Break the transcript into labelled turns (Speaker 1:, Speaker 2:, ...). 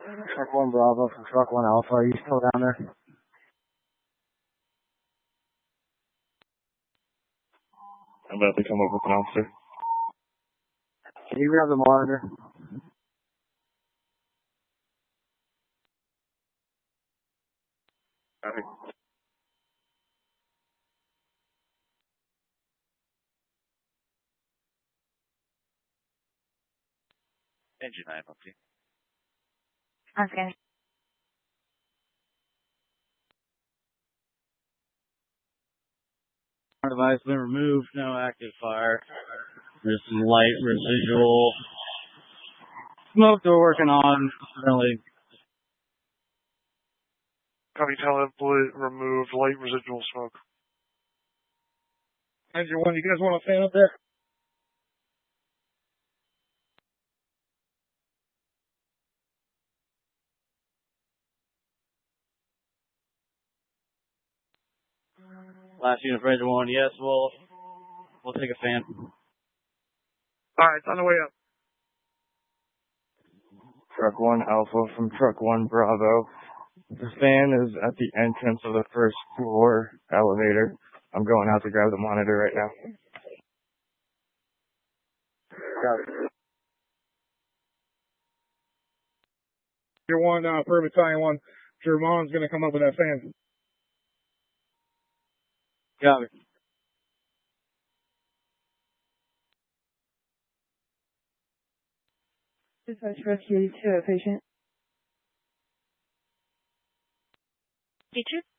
Speaker 1: Truck 1 Bravo from Truck 1 Alpha. Are you still down there?
Speaker 2: I'm about to come up with an officer.
Speaker 1: Can you grab the monitor?
Speaker 2: Copy. Engine 9, okay.
Speaker 3: Okay.
Speaker 1: Device been removed, no active fire. There's some light residual smoke they're working on. Really.
Speaker 4: Copy, template removed, light residual smoke. Engine 1, you guys want a fan up there?
Speaker 1: Last unit for Engine 1, yes, we'll take a fan.
Speaker 4: Alright, it's on the way up.
Speaker 2: Truck 1 Alpha from Truck 1 Bravo. The fan is at the entrance of the first floor elevator. I'm going out to grab the monitor right now.
Speaker 4: You're 1, per battalion 1. Germon's gonna come up with that fan.
Speaker 1: Got it.
Speaker 3: Dispatch rescue to a patient.
Speaker 5: Teacher?